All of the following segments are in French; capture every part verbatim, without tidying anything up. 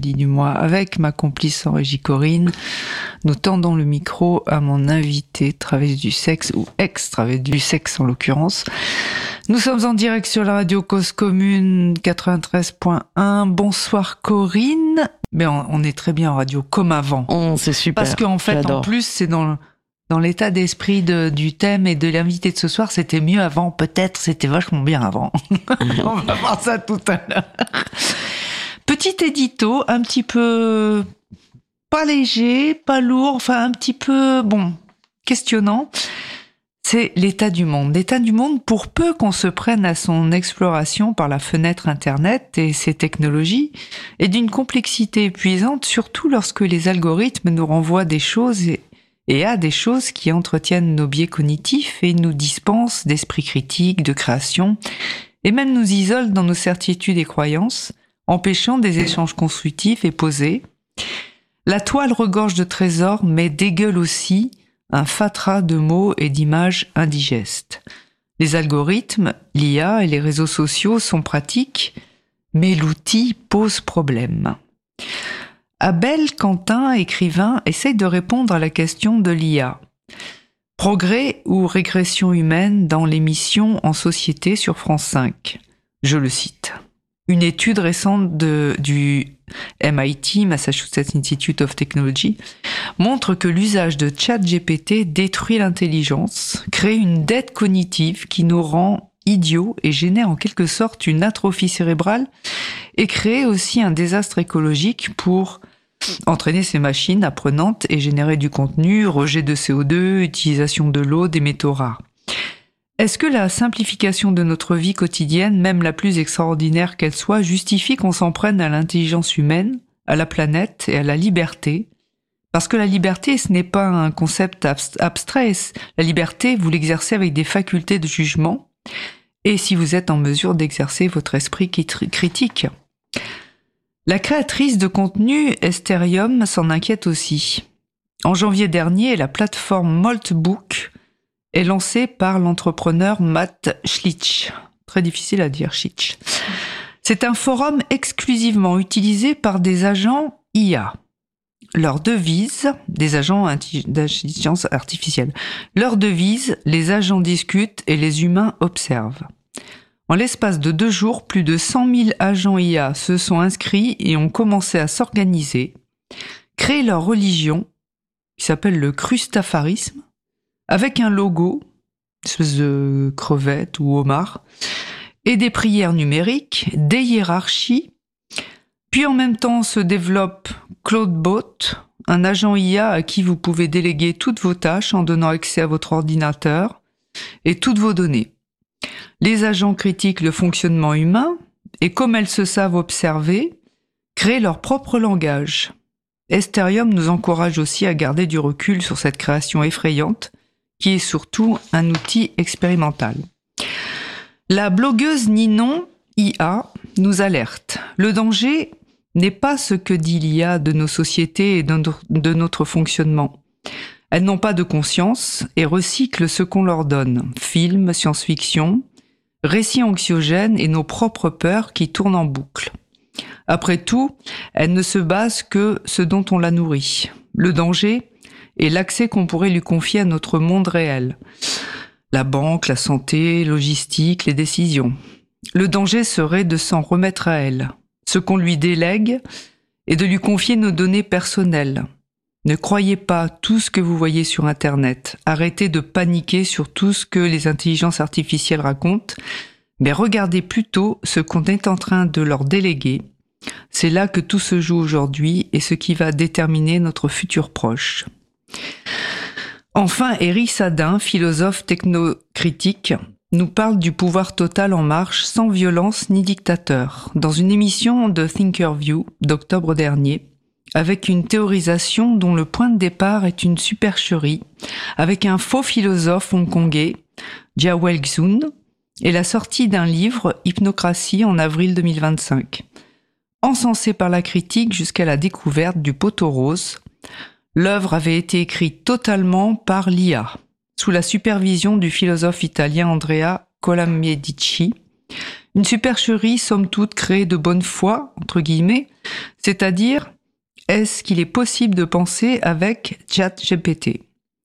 du mois avec ma complice en régie Corinne. Nous tendons le micro à mon invité, travesti du sexe, ou ex-travesti du sexe en l'occurrence. Nous sommes en direct sur la radio Cause Commune quatre-vingt-treize point un. Bonsoir Corinne. Mais on, on est très bien en radio comme avant. Oh, c'est super. Parce qu'en fait, J'adore. en plus, c'est dans le, dans l'état d'esprit de, du thème et de l'invité de ce soir, c'était mieux avant. Peut-être, c'était vachement bien avant. On va voir ça tout à l'heure. Petit édito, un petit peu pas léger, pas lourd, enfin un petit peu, bon, questionnant. C'est l'état du monde. L'état du monde, pour peu qu'on se prenne à son exploration par la fenêtre Internet et ses technologies, est d'une complexité épuisante, surtout lorsque les algorithmes nous renvoient des choses et, et à des choses qui entretiennent nos biais cognitifs et nous dispensent d'esprit critique, de création, et même nous isolent dans nos certitudes et croyances, empêchant des échanges constructifs et posés. La toile regorge de trésors, mais dégueule aussi un fatras de mots et d'images indigestes. Les algorithmes, l'I A et les réseaux sociaux sont pratiques, mais l'outil pose problème. Abel Quentin, écrivain, essaye de répondre à la question de l'I A. Progrès ou régression humaine dans l'émission En Société sur France cinq. Je le cite. Une étude récente de, du M I T, Massachusetts Institute of Technology, montre que l'usage de ChatGPT détruit l'intelligence, crée une dette cognitive qui nous rend idiots et génère en quelque sorte une atrophie cérébrale et crée aussi un désastre écologique pour entraîner ces machines apprenantes et générer du contenu, rejet de C O deux, utilisation de l'eau, des métaux rares. Est-ce que la simplification de notre vie quotidienne, même la plus extraordinaire qu'elle soit, justifie qu'on s'en prenne à l'intelligence humaine, à la planète et à la liberté ? Parce que la liberté, ce n'est pas un concept abstrait. La liberté, vous l'exercez avec des facultés de jugement et si vous êtes en mesure d'exercer votre esprit critique. La créatrice de contenu Estherium s'en inquiète aussi. En janvier dernier, la plateforme Maltbook est lancée par l'entrepreneur Matt Schlitsch. Très difficile à dire, Schlitsch. C'est un forum exclusivement utilisé par des agents I A. Leur devise, des agents d'intelligence artificielle. Leur devise, les agents discutent et les humains observent. En l'espace de deux jours, plus de cent mille agents I A se sont inscrits et ont commencé à s'organiser, créer leur religion, qui s'appelle le Crustafarisme, avec un logo, une espèce de crevette ou homard, et des prières numériques, des hiérarchies. Puis en même temps se développe CloudBot, un agent I A à qui vous pouvez déléguer toutes vos tâches en donnant accès à votre ordinateur et toutes vos données. Les agents critiquent le fonctionnement humain et comme elles se savent observer, créent leur propre langage. Estherium nous encourage aussi à garder du recul sur cette création effrayante qui est surtout un outil expérimental. La blogueuse Ninon I A nous alerte. Le danger n'est pas ce que dit l'I A de nos sociétés et de notre fonctionnement. Elles n'ont pas de conscience et recyclent ce qu'on leur donne. Films, science-fiction, récits anxiogènes et nos propres peurs qui tournent en boucle. Après tout, elles ne se basent que ce dont on la nourrit. Le danger et l'accès qu'on pourrait lui confier à notre monde réel. La banque, la santé, logistique, les décisions. Le danger serait de s'en remettre à elle, ce qu'on lui délègue, et de lui confier nos données personnelles. Ne croyez pas tout ce que vous voyez sur Internet. Arrêtez de paniquer sur tout ce que les intelligences artificielles racontent, mais regardez plutôt ce qu'on est en train de leur déléguer. C'est là que tout se joue aujourd'hui et ce qui va déterminer notre futur proche. Enfin, Éric Sadin, philosophe technocritique, nous parle du pouvoir total en marche, sans violence ni dictateur, dans une émission de Thinkerview d'octobre dernier, avec une théorisation dont le point de départ est une supercherie, avec un faux philosophe hongkongais, Jiawei Xun, et la sortie d'un livre, Hypnocratie, en avril deux mille vingt-cinq. Encensé par la critique jusqu'à la découverte du poteau rose, l'œuvre avait été écrite totalement par l'I A, sous la supervision du philosophe italien Andrea Colamedici, Une supercherie, somme toute, créée de bonne foi, entre guillemets, c'est-à-dire, est-ce qu'il est possible de penser avec ChatGPT ?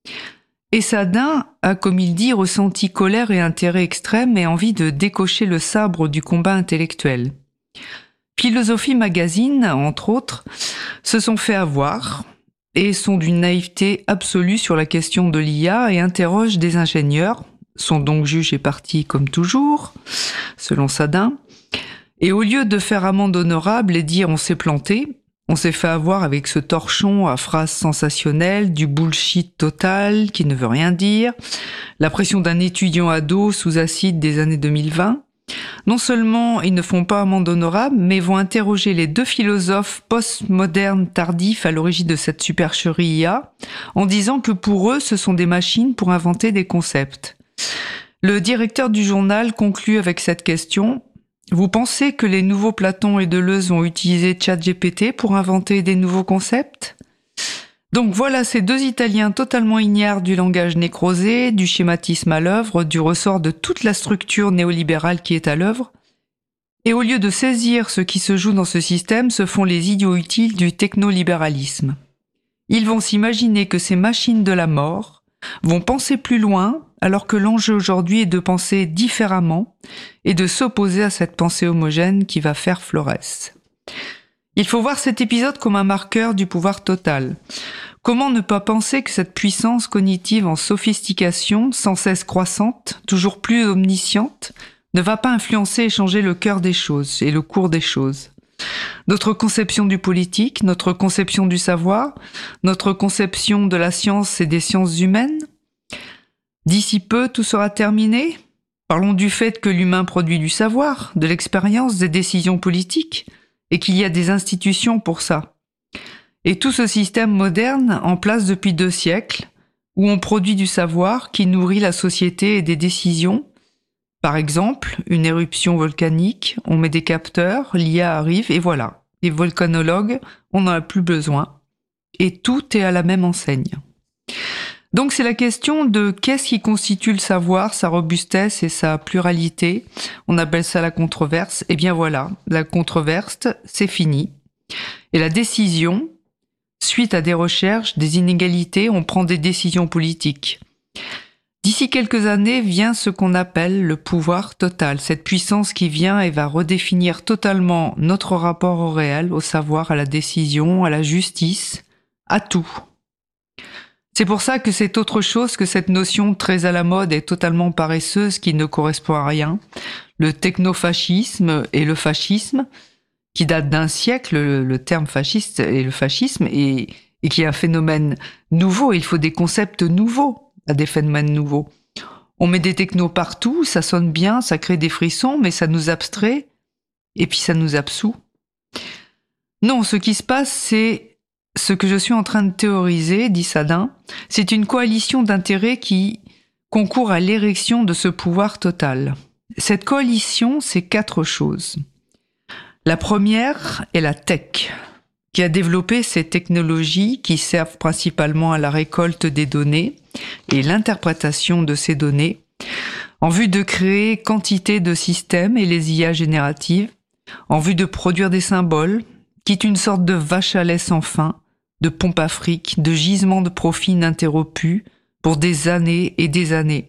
Et Sadin a, comme il dit, ressenti colère et intérêt extrême et envie de décocher le sabre du combat intellectuel. Philosophie Magazine, entre autres, se sont fait avoir et sont d'une naïveté absolue sur la question de l'I A et interrogent des ingénieurs, sont donc juges et partis comme toujours, selon Sadin. Et au lieu de faire amende honorable et dire on s'est planté, on s'est fait avoir avec ce torchon à phrases sensationnelles, du bullshit total qui ne veut rien dire, la pression d'un étudiant ado sous acide des années deux mille vingt. Non seulement ils ne font pas amende honorable, mais vont interroger les deux philosophes postmodernes tardifs à l'origine de cette supercherie I A, en disant que pour eux, ce sont des machines pour inventer des concepts. Le directeur du journal conclut avec cette question. Vous pensez que les nouveaux Platon et Deleuze ont utilisé ChatGPT pour inventer des nouveaux concepts ? Donc voilà ces deux Italiens totalement ignares du langage nécrosé, du schématisme à l'œuvre, du ressort de toute la structure néolibérale qui est à l'œuvre. Et au lieu de saisir ce qui se joue dans ce système, se font les idiots utiles du technolibéralisme. Ils vont s'imaginer que ces machines de la mort vont penser plus loin, alors que l'enjeu aujourd'hui est de penser différemment et de s'opposer à cette pensée homogène qui va faire Florès. Il faut voir cet épisode comme un marqueur du pouvoir total. Comment ne pas penser que cette puissance cognitive en sophistication, sans cesse croissante, toujours plus omnisciente, ne va pas influencer et changer le cœur des choses et le cours des choses ? Notre conception du politique, notre conception du savoir, notre conception de la science et des sciences humaines ? D'ici peu, tout sera terminé ? Parlons du fait que l'humain produit du savoir, de l'expérience, des décisions politiques, et qu'il y a des institutions pour ça. Et tout ce système moderne, en place depuis deux siècles, où on produit du savoir qui nourrit la société et des décisions. Par exemple, une éruption volcanique, on met des capteurs, l'I A arrive, et voilà. Les volcanologues, on n'en a plus besoin. Et tout est à la même enseigne. Donc c'est la question de qu'est-ce qui constitue le savoir, sa robustesse et sa pluralité. On appelle ça la controverse. Et bien voilà, la controverse, c'est fini. Et la décision, suite à des recherches, des inégalités, on prend des décisions politiques. D'ici quelques années vient ce qu'on appelle le pouvoir total, cette puissance qui vient et va redéfinir totalement notre rapport au réel, au savoir, à la décision, à la justice, à tout. C'est pour ça que c'est autre chose que cette notion très à la mode et totalement paresseuse qui ne correspond à rien, le technofascisme et le fascisme, qui date d'un siècle, le, le terme fasciste et le fascisme, et, et qui est un phénomène nouveau. Il faut des concepts nouveaux à des phénomènes nouveaux. On met des technos partout, ça sonne bien, ça crée des frissons, mais ça nous abstrait, et puis ça nous absout. Non, ce qui se passe, c'est ce que je suis en train de théoriser, dit Sadin, c'est une coalition d'intérêts qui concourt à l'érection de ce pouvoir total. Cette coalition, c'est quatre choses. La première est la tech, qui a développé ces technologies qui servent principalement à la récolte des données et l'interprétation de ces données, en vue de créer quantité de systèmes et les I A génératives, en vue de produire des symboles, qui est une sorte de vache à lait sans fin, de pompe à fric, de gisement de profit ininterrompu pour des années et des années.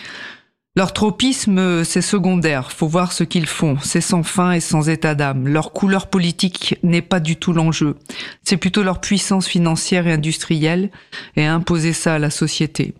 Leur tropisme, c'est secondaire, faut voir ce qu'ils font, c'est sans fin et sans état d'âme. Leur couleur politique n'est pas du tout l'enjeu, c'est plutôt leur puissance financière et industrielle et imposer ça à la société.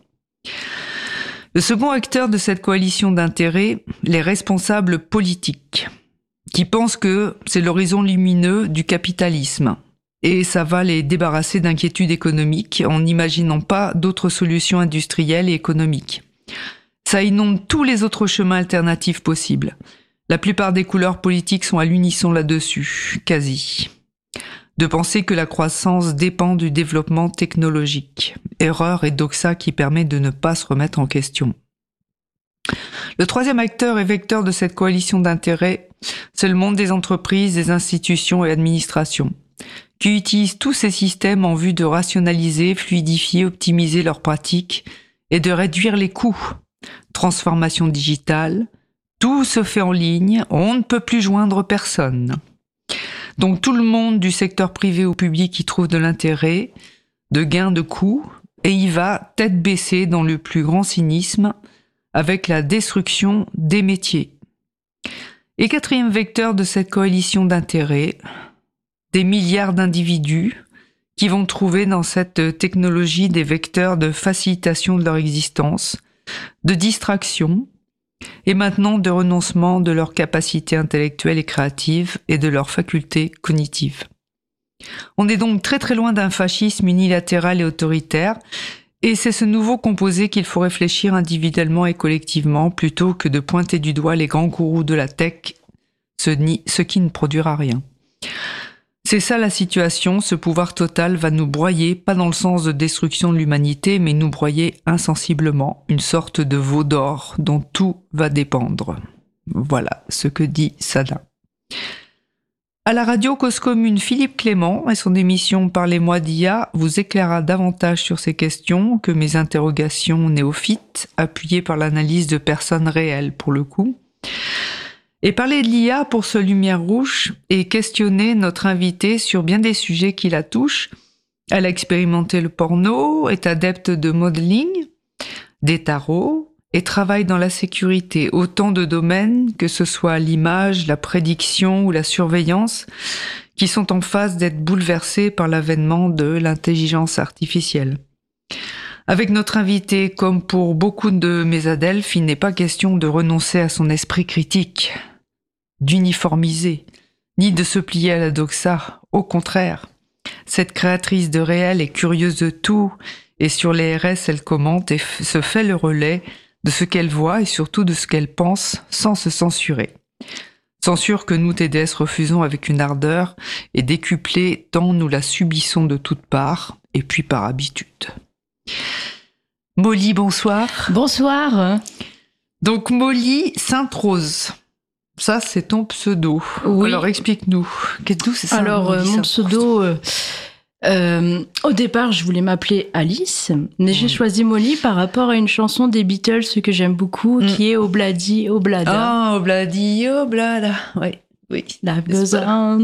Le second acteur de cette coalition d'intérêts, les responsables politiques, qui pensent que c'est l'horizon lumineux du capitalisme. Et ça va les débarrasser d'inquiétudes économiques en n'imaginant pas d'autres solutions industrielles et économiques. Ça inonde tous les autres chemins alternatifs possibles. La plupart des couleurs politiques sont à l'unisson là-dessus, quasi. De penser que la croissance dépend du développement technologique. Erreur et doxa qui permet de ne pas se remettre en question. Le troisième acteur et vecteur de cette coalition d'intérêts, c'est le monde des entreprises, des institutions et administrations, qui utilisent tous ces systèmes en vue de rationaliser, fluidifier, optimiser leurs pratiques et de réduire les coûts. Transformation digitale, Tout se fait en ligne, on ne peut plus joindre personne. Donc tout le monde du secteur privé ou public y trouve de l'intérêt, de gains de coûts, et y va tête baissée dans le plus grand cynisme, avec la destruction des métiers. Et quatrième vecteur de cette coalition d'intérêts, des milliards d'individus qui vont trouver dans cette technologie des vecteurs de facilitation de leur existence, de distraction, et maintenant de renoncement de leurs capacités intellectuelles et créatives et de leurs facultés cognitives. On est donc très très loin d'un fascisme unilatéral et autoritaire, et c'est ce nouveau composé qu'il faut réfléchir individuellement et collectivement plutôt que de pointer du doigt les grands gourous de la tech, ce, ni, ce qui ne produira rien. C'est ça la situation, ce pouvoir total va nous broyer, pas dans le sens de destruction de l'humanité, mais nous broyer insensiblement, une sorte de veau d'or dont tout va dépendre. Voilà ce que dit Sada. À la radio Cause Commune, Philippe Clément et son émission Parlez-moi d'I A vous éclairera davantage sur ces questions que mes interrogations néophytes, appuyées par l'analyse de personnes réelles pour le coup. Et parler de l'I A pour ce Lumière Rouge et questionner notre invité sur bien des sujets qui la touchent. Elle a expérimenté le porno, est adepte de modeling, des tarots et travaille dans la sécurité. Autant de domaines, que ce soit l'image, la prédiction ou la surveillance, qui sont en phase d'être bouleversés par l'avènement de l'intelligence artificielle. Avec notre invité, comme pour beaucoup de mes adelphes, il n'est pas question de renoncer à son esprit critique, d'uniformiser, ni de se plier à la doxa. Au contraire, cette créatrice de réel est curieuse de tout, et sur les R S, elle commente et f- se fait le relais de ce qu'elle voit et surtout de ce qu'elle pense, sans se censurer. Censure que nous, T D S, refusons avec une ardeur et décuplée tant nous la subissons de toutes parts, et puis par habitude. Molly, bonsoir. Bonsoir. Donc Molly Sainte-Rose, ça c'est ton pseudo. Oui. Alors explique-nous. D'où c'est ça? Alors Molly euh, mon Sainte-Rose pseudo, euh, euh, au départ je voulais m'appeler Alice, mais j'ai Mm. choisi Molly par rapport à une chanson des Beatles que j'aime beaucoup, Mm. qui est Obladi Oblada. Ah, Obladi, Oblada. Oui, oui. Life N'est-ce goes pas? on.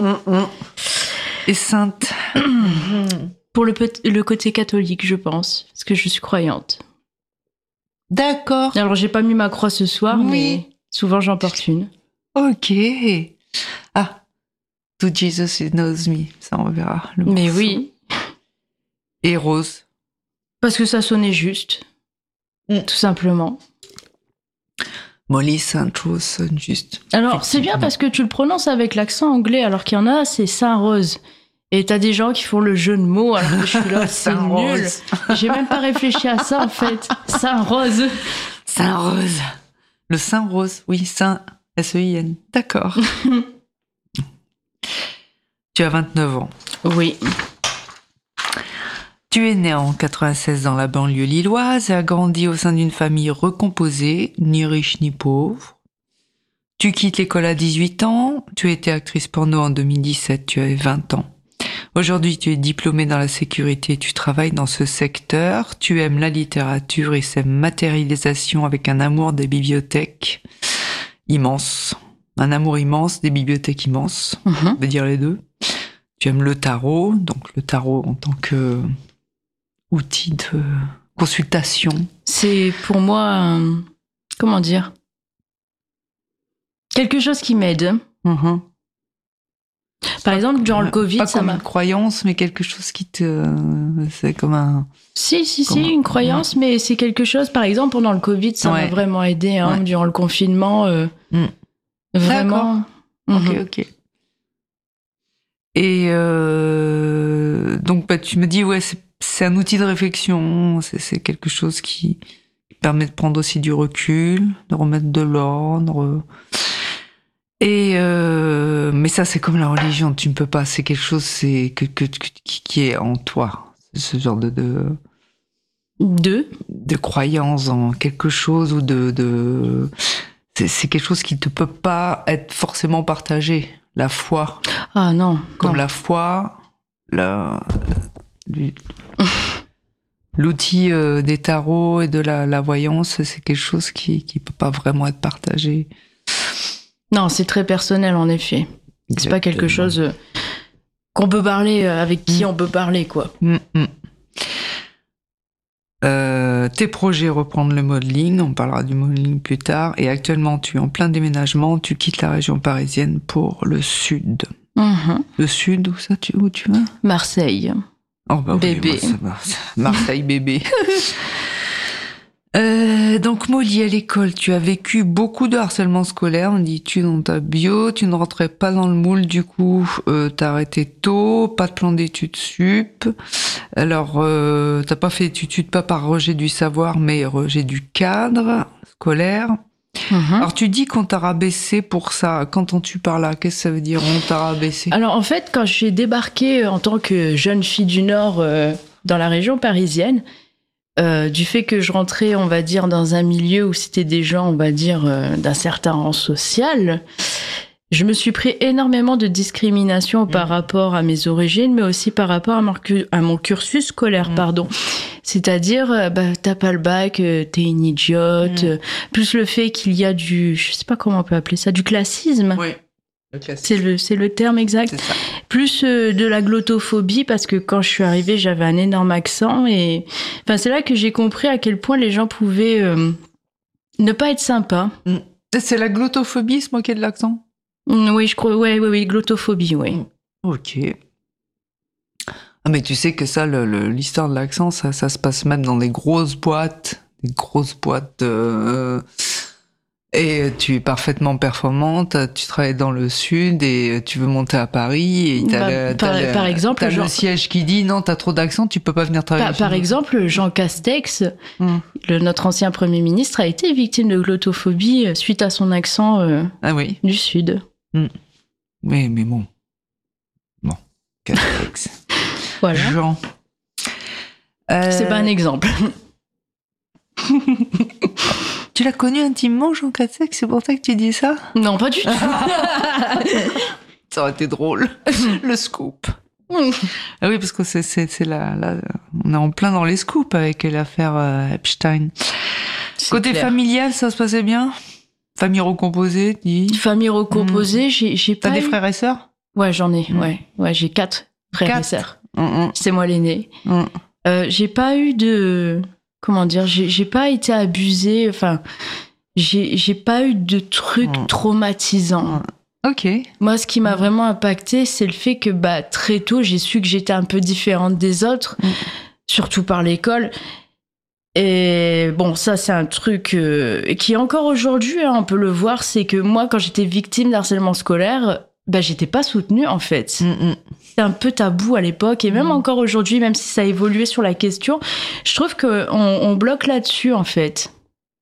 Et Sainte. Pour le, peut- le côté catholique, je pense, parce que je suis croyante. D'accord. Alors j'ai pas mis ma croix ce soir, Oui. mais souvent j'en porte une. Ok. Ah. To Jesus He Knows Me. Ça, on verra. Le Mais morceau. oui, Et Rose. parce que ça sonnait juste, Mm. tout simplement. Molly Sainte-Rose sonne juste. Alors, c'est bien parce que tu le prononces avec l'accent anglais, alors qu'il y en a, c'est Saint-Rose. Et t'as des gens qui font le jeu de mots, alors que je suis là, c'est nul. Saint-Rose. J'ai même pas réfléchi à ça, en fait. Saint-Rose. Saint-Rose. Le Saint-Rose. Oui, Saint S E I N. D'accord. Tu as vingt-neuf ans. Oui. Tu es né en quatre-vingt-seize dans la banlieue lilloise et as grandi au sein d'une famille recomposée, ni riche ni pauvre. Tu quittes l'école à dix-huit ans, tu as été actrice porno en deux mille dix-sept, tu avais vingt ans. Aujourd'hui, tu es diplômée dans la sécurité, tu travailles dans ce secteur, tu aimes la littérature et sa matérialisation avec un amour des bibliothèques immenses. Un amour immense des bibliothèques immenses, Mhm. on peut dire les deux. Tu aimes le tarot, donc le tarot en tant que outil de consultation. C'est pour moi, un- comment dire, quelque chose qui m'aide. Mhm. Par exemple, durant le Covid, Pas ça comme m'a... une croyance, mais quelque chose qui te... C'est comme un... Si, si, si, Comment- une croyance, mais c'est quelque chose, par exemple, pendant le Covid, ça Ouais. m'a vraiment aidé, hein, Ouais. durant le confinement. euh, Mm. Vraiment. Ok, Mhm. ok. Et euh, donc, bah, tu me dis, ouais, c'est, c'est un outil de réflexion, c'est, c'est quelque chose qui permet de prendre aussi du recul, de remettre de l'ordre. Et euh, mais ça, c'est comme la religion, tu ne peux pas, c'est quelque chose c'est que, que, que- qui, qui est en toi, ce genre de, de, Deux. de croyance en quelque chose ou de... de c'est, c'est quelque chose qui ne peut pas être forcément partagé. La foi, Ah non. comme non. la foi, la, l'u- l'outil euh, des tarots et de la, la voyance, c'est quelque chose qui qui peut pas vraiment être partagé. Non, c'est très personnel en effet. C'est Exactement. pas quelque chose euh, qu'on peut parler euh, avec qui mmh. on peut parler, quoi. Mmh, mmh. Euh, tes projets, reprendre le modeling, on parlera du modeling plus tard, et actuellement tu es en plein déménagement, tu quittes la région parisienne pour le sud. Mmh. Le sud, où ça, tu, où tu vas ? Marseille. Oh bah bébé. Oui, moi, ça, Marseille bébé. Euh, donc Molly, à l'école, tu as vécu beaucoup de harcèlement scolaire, on dit tu dans ta bio, tu ne rentrais pas dans le moule, du coup euh, t'as arrêté tôt, pas de plan d'études sup, alors euh, t'as pas fait d'études sup, pas par rejet du savoir, mais rejet du cadre scolaire. Mmh. Alors tu dis qu'on t'a rabaissé pour ça, qu'entends-tu par là ? Qu'est-ce que ça veut dire, on t'a rabaissé ? Alors en fait, quand j'ai débarqué en tant que jeune fille du Nord euh, dans la région parisienne, Euh, du fait que je rentrais, on va dire, dans un milieu où c'était des gens, on va dire, euh, d'un certain rang social, je me suis pris énormément de discrimination mmh. par rapport à mes origines, mais aussi par rapport à mon, à mon cursus scolaire, mmh. pardon. C'est-à-dire, euh, bah, t'as pas le bac, euh, t'es une idiote, mmh. euh, plus le fait qu'il y a du, je sais pas comment on peut appeler ça, du classisme. Oui. C'est le, c'est le terme exact. C'est ça. Plus euh, de la glottophobie, parce que quand je suis arrivée, j'avais un énorme accent. Et enfin, c'est là que j'ai compris à quel point les gens pouvaient euh, ne pas être sympas. C'est la glottophobie, se moquer de l'accent ? Oui, je crois. Oui, oui, oui, glottophobie, oui. Ok. Ah, mais tu sais que ça, le, le, l'histoire de l'accent, ça, ça se passe même dans des grosses boîtes, des grosses boîtes... Euh, Et tu es parfaitement performante, tu travailles dans le sud et tu veux monter à Paris et t'as, bah, le, par, t'as, le, par exemple, t'as genre, le siège qui dit non, t'as trop d'accent, tu peux pas venir travailler. Par, par exemple, Jean Castex, mm. le, notre ancien Premier ministre, a été victime de glottophobie suite à son accent euh, ah oui. du sud. Mm. Mais, mais bon. Bon, Castex. Voilà. Jean. Euh... C'est pas un exemple. Tu l'as connu intimement, Jean Castex, c'est pour ça que tu dis ça ? Non, pas du tout. Ça aurait été drôle. Le scoop. Ah oui, parce que c'est, c'est, c'est la, la, on est en plein dans les scoops avec l'affaire euh, Epstein. C'est Côté clair. Familial, ça se passait bien ? Famille recomposée, dis. Famille recomposée, mmh. j'ai, j'ai pas. T'as eu... des frères et sœurs ? Ouais, j'en ai. Mmh. Ouais, ouais, j'ai quatre frères quatre. et sœurs. Mmh. C'est moi l'aîné. Mmh. Euh, j'ai pas eu de. Comment dire, j'ai, j'ai pas été abusée, enfin, j'ai, j'ai pas eu de trucs mmh. traumatisants. Ok. Moi, ce qui m'a vraiment impactée, c'est le fait que, bah, très tôt, j'ai su que j'étais un peu différente des autres, mmh. surtout par l'école. Et bon, ça, c'est un truc euh, qui, encore aujourd'hui, hein, on peut le voir, c'est que moi, quand j'étais victime d'harcèlement scolaire, bah, j'étais pas soutenue, en fait. Mmh. C'était un peu tabou à l'époque, et même mmh. encore aujourd'hui, même si ça a évolué sur la question, je trouve qu'on on bloque là-dessus, en fait.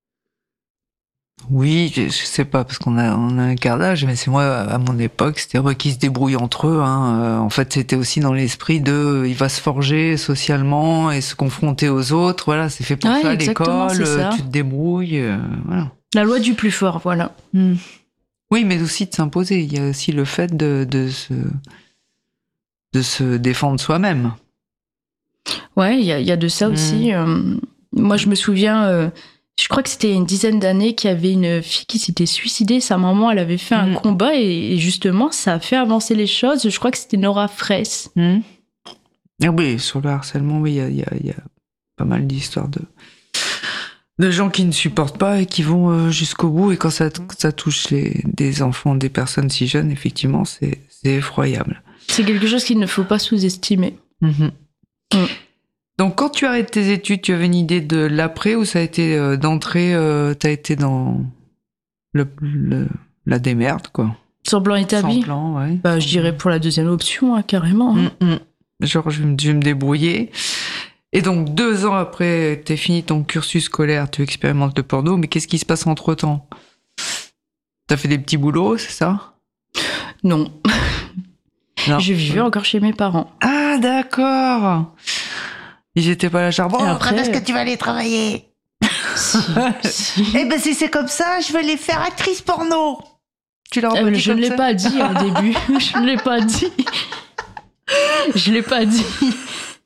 Oui, je, je sais pas, parce qu'on a, on a un quart d'âge, mais c'est moi, à mon époque, c'était eux qui se débrouillent entre eux. Hein. Euh, en fait, c'était aussi dans l'esprit de, il va se forger socialement et se confronter aux autres. Voilà, c'est fait pour ouais, ça, l'école, ça. Tu te débrouilles, euh, voilà. La loi du plus fort, voilà. Mmh. Oui, mais aussi de s'imposer. Il y a aussi le fait de, de se, de se défendre soi-même. Ouais, il y a, y a de ça mmh. aussi. Euh, moi, je me souviens... Euh, Je crois que c'était une dizaine d'années qu'il y avait une fille qui s'était suicidée. Sa maman, elle avait fait un mmh. combat et, et justement, ça a fait avancer les choses. Je crois que c'était Nora Fraisse. Mmh. Ah oui, sur le harcèlement, oui, il y a, y, a, y a pas mal d'histoires de, de gens qui ne supportent pas et qui vont euh, jusqu'au bout. Et quand ça, ça touche les, des enfants, des personnes si jeunes, effectivement, c'est, c'est effroyable. C'est quelque chose qu'il ne faut pas sous-estimer. Mmh. Mmh. Donc, quand tu arrêtes tes études, tu avais une idée de l'après ou ça a été euh, d'entrée, euh, t'as été dans le, le, la démerde, quoi. Sans plan établi. Sans plan, ouais. Bah, Sans je dirais pour la deuxième option, hein, carrément. Hein. Mmh, mmh. Genre, je vais, me, je vais me débrouiller. Et donc, deux ans après, t'as fini ton cursus scolaire, tu expérimentes le porno, mais qu'est-ce qui se passe entre-temps ? T'as fait des petits boulots, c'est ça ? Non. non. Je vivais encore chez mes parents. Ah, d'accord. Ils étaient pas là, genre, bon, après, quand est-ce que tu vas aller travailler ? Si, si. Eh ben, si c'est comme ça, je vais les faire actrice porno. Tu leur as euh, pas dit Je ne l'ai ça pas dit au début. Je ne l'ai pas dit. Je l'ai pas dit.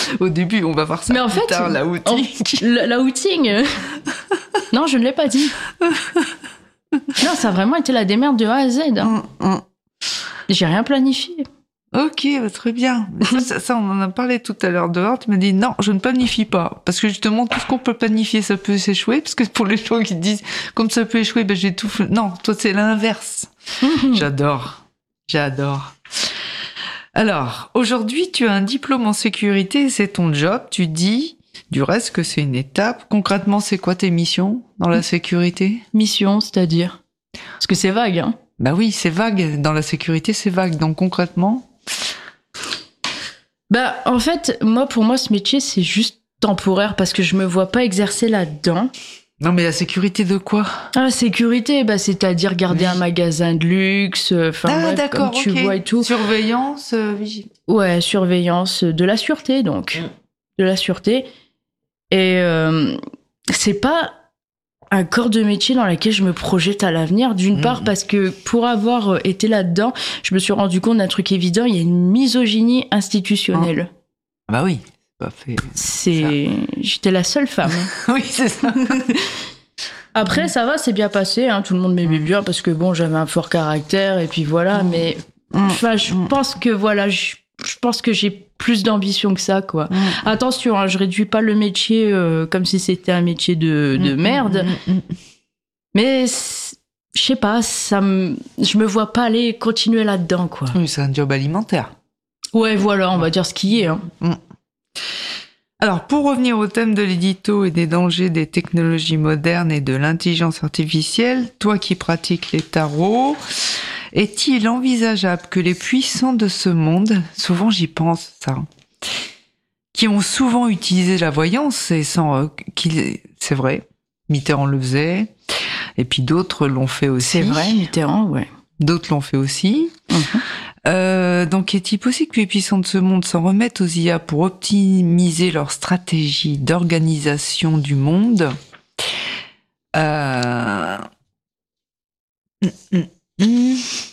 Au début, on va voir ça Mais en plus fait, tard, la en- outing. La, la outing. euh, Non, je ne l'ai pas dit. Non, ça a vraiment été la démerde de A à Z. hein. Hum, hum. J'ai rien planifié. Ok, bah, très bien. Mais ça, ça, ça, on en a parlé tout à l'heure dehors. Tu m'as dit non, je ne planifie pas. Parce que justement, tout ce qu'on peut planifier, ça peut s'échouer. Parce que pour les gens qui disent, comme ça peut échouer, ben j'ai tout fait. Non, toi, c'est l'inverse. J'adore. J'adore. Alors, aujourd'hui, tu as un diplôme en sécurité, c'est ton job. Tu dis, du reste, que c'est une étape. Concrètement, c'est quoi tes missions dans la sécurité? Mission, c'est-à-dire. Parce que c'est vague, hein. Bah oui, c'est vague. Dans la sécurité, c'est vague. Donc, concrètement, Bah, en fait, moi, pour moi, ce métier, c'est juste temporaire parce que je me vois pas exercer là-dedans. non, mais la sécurité de quoi? Ah, sécurité, bah, c'est-à-dire garder Oui. un magasin de luxe, euh, enfin, Ah, bref, d'accord, comme tu ok. vois et tout. Surveillance, euh, vigilance. Ouais, surveillance de la sûreté, donc. Mm. De la sûreté. Et euh, c'est pas un corps de métier dans lequel je me projette à l'avenir. D'une Mm. part, parce que pour avoir euh, été là-dedans, je me suis rendu compte d'un truc évident, il y a une misogynie institutionnelle. Bah oui, c'est pas fait. C'est... J'étais la seule femme. Oui, c'est ça. Après, ça va, c'est bien passé. Hein, tout le monde m'aimait bien parce que bon, j'avais un fort caractère et puis voilà. Mm. Mais Mm. enfin, je Mm. pense que voilà, je, je pense que j'ai plus d'ambition que ça, quoi. Mm. Attention, hein, je réduis pas le métier euh, comme si c'était un métier de, de Mm, merde. mm, mm, Mais c'est- je sais pas, ça me, je me vois pas aller continuer là-dedans, quoi. mm. Oui, c'est un job alimentaire. Ouais, voilà, on va dire ce qui est. Hein. Alors, pour revenir au thème de l'édito et des dangers des technologies modernes et de l'intelligence artificielle, toi qui pratiques les tarots, est-il envisageable que les puissants de ce monde, souvent j'y pense ça, qui ont souvent utilisé la voyance, et sans, euh, qu'il- c'est vrai, Mitterrand le faisait, et puis d'autres l'ont fait aussi. C'est vrai, Mitterrand, ouais. D'autres l'ont fait aussi. Mhm. Euh, donc, est-il possible que les puissants de ce monde s'en remettent aux I A pour optimiser leur stratégie d'organisation du monde euh... hum, hum, hum.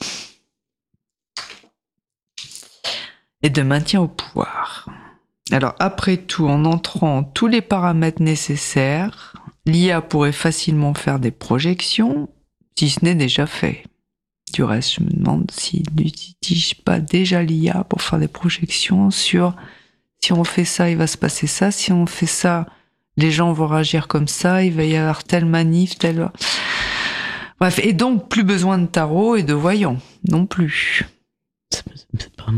et de maintien au pouvoir? Alors, après tout, en entrant tous les paramètres nécessaires, l'I A pourrait facilement faire des projections, si ce n'est déjà fait. Du reste, je me demande s'ils n'utilisent pas déjà l'I A pour faire des projections sur si on fait ça, il va se passer ça, si on fait ça, les gens vont réagir comme ça, il va y avoir telle manif, telle... Bref, et donc plus besoin de tarot et de voyants, non plus. C'est c'est pas...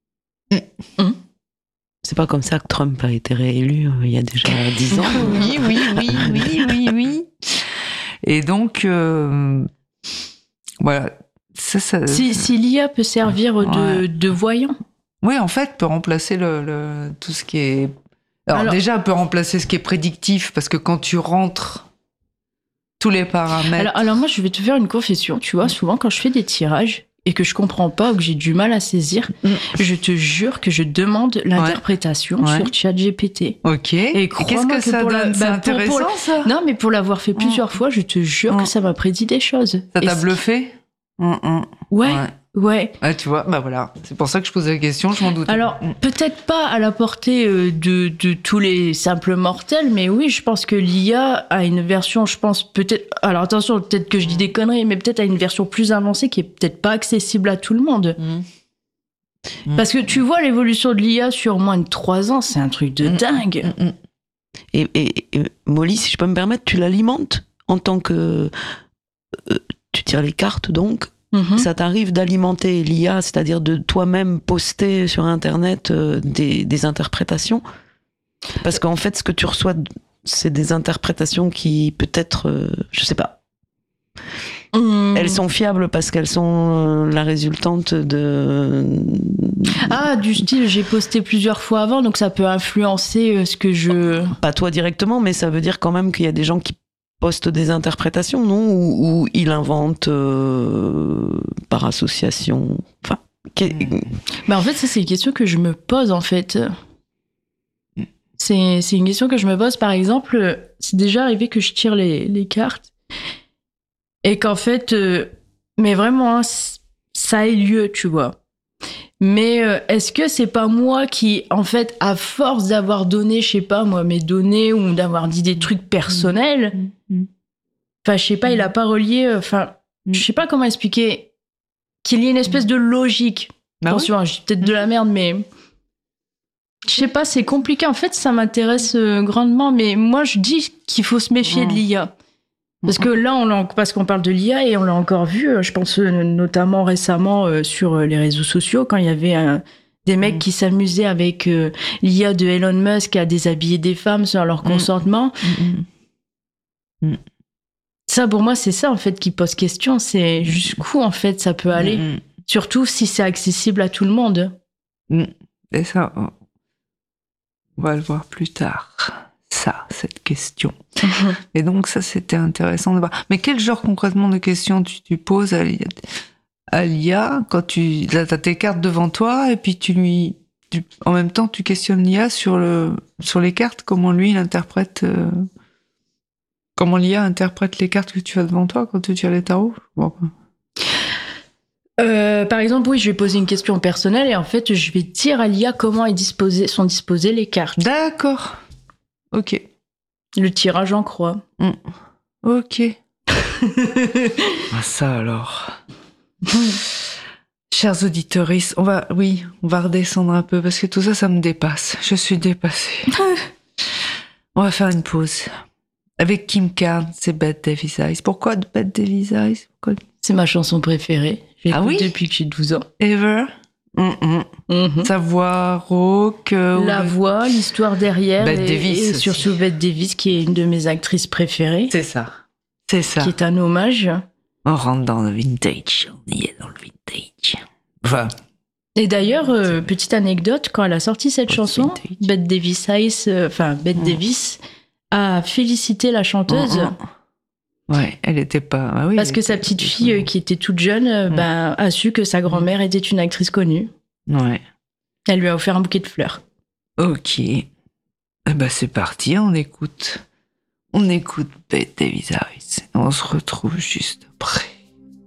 C'est pas comme ça que Trump a été réélu euh, il y a déjà dix ans. Oui, oui, oui, oui, oui, oui. Et donc, euh, voilà. Ça, ça, Si, si l'I A peut servir de, Ouais. de voyant. Oui, en fait, peut remplacer le, le- tout ce qui est... Alors, Alors- déjà, peut remplacer ce qui est prédictif, parce que quand tu rentres tous les paramètres... Alors, alors moi, je vais te faire une confession. Tu vois, souvent quand je fais des tirages et que je comprends pas ou que j'ai du mal à saisir, Mm. je te jure que je demande l'interprétation Ouais. sur ChatGPT. Ok. Et qu'est-ce crois-moi que, que ça pour la- donne? C'est bah, pour- pour- intéressant, ça Non, mais pour l'avoir fait plusieurs fois, je te jure Mm. que ça m'a prédit des choses. Ça Et t'a c'est- bluffé? Hum, hum. Ouais, Ouais. ouais. Ah, tu vois, bah voilà. C'est pour ça que je posais la question, je m'en doutais. Alors, Mm. peut-être pas à la portée euh, de, de tous les simples mortels, mais oui, je pense que l'I A a une version, je pense peut-être... Alors attention, peut-être que je dis des conneries, mais peut-être a une version plus avancée qui est peut-être pas accessible à tout le monde. Mm. Mm. Parce que tu vois l'évolution de l'I A sur moins de trois ans, c'est un truc de Mm. dingue. Mm, mm. Et, et- et, Molly, si je peux me permettre, tu l'alimentes en tant que... euh, tu tires les cartes, donc. Mhm. Ça t'arrive d'alimenter l'I A, c'est-à-dire de toi-même poster sur Internet euh, des, des interprétations. Parce qu'en fait, ce que tu reçois, c'est des interprétations qui, peut-être, euh, je sais pas, Mm. elles sont fiables parce qu'elles sont euh, la résultante de... Ah, du style, j'ai posté plusieurs fois avant, donc ça peut influencer euh, ce que je... Pas toi directement, mais ça veut dire quand même qu'il y a des gens qui postent des interprétations, non? Ou, ou il invente euh, par association. Enfin, qu'est- Bah en fait, ça, c'est une question que je me pose, en fait. C'est, c'est une question que je me pose, par exemple, c'est déjà arrivé que je tire les, les cartes et qu'en fait, euh, mais vraiment, hein, c- ça ait lieu, tu vois. Mais euh, est-ce que c'est pas moi qui, en fait, à force d'avoir donné, je sais pas moi, mes données ou d'avoir dit des trucs personnels, enfin, je sais pas, il a pas relié, enfin, je sais pas comment expliquer, qu'il y ait une espèce de logique. Bah Attention, oui. j'ai peut-être de la merde, mais je sais pas, c'est compliqué. En fait, ça m'intéresse euh, grandement, mais moi, je dis qu'il faut se méfier de l'I A. Parce que là, on l'a, parce qu'on parle de l'I A et on l'a encore vu, euh, je pense euh, notamment récemment euh, sur euh, les réseaux sociaux, quand il y avait un- des mecs Mm. qui s'amusaient avec euh, l'I A de Elon Musk à déshabiller des femmes sans leur Mm. consentement. Mm. Ça, pour moi, c'est ça, en fait, qui pose question. C'est jusqu'où, en fait, ça peut aller. Mm. Surtout si c'est accessible à tout le monde. Mm. Et ça, on va le voir plus tard. Ça, cette question. Et donc, ça, c'était intéressant de voir. Mais quel genre concrètement de questions tu, tu poses à l'I A, à l'I A quand tu as tes cartes devant toi et puis tu lui. Tu, en même temps, tu questionnes l'I A sur, le, sur les cartes, comment lui, il interprète. Euh, comment l'I A interprète les cartes que tu as devant toi quand tu tires les tarots? Bon. Euh, par exemple, oui, je vais poser une question personnelle et en fait, je vais dire à l'I A comment est disposé, sont disposées les cartes. D'accord. Ok. Le tirage en croix. Mm. Ok. Ah, ça alors. Chers auditeurs, on va, oui, on va redescendre un peu parce que tout ça, ça me dépasse. Je suis dépassée. On va faire une pause. Avec Kim Carnes, c'est Bette Davis Eyes. Pourquoi Bette Davis Eyes? Pourquoi C'est ma chanson préférée. Je Ah l'écoute oui depuis que j'ai douze ans. Ever? Mm-mm. Mhm. Sa voix rauque. euh, La ou- voix, l'histoire derrière. Bette et, Davis et aussi. surtout Bette Davis, qui est une de mes actrices préférées. C'est ça. C'est ça. Qui est un hommage. On rentre dans le vintage. On y est dans le vintage. Enfin, Et d'ailleurs, euh, petite anecdote, quand elle a sorti cette What's chanson, vintage Bette Davis Eyes, euh, enfin Bette Mm. Davis a félicité la chanteuse. Mm, mm. Ouais, elle était pas. Ah oui, Parce elle que était- sa petite fille, euh, qui était toute jeune, euh, Mm. ben, a su que sa grand-mère était une actrice connue. Ouais. Elle lui a offert un bouquet de fleurs. Ok. Eh ben c'est parti, on écoute. On écoute Bette Davis Eyes. On se retrouve juste après.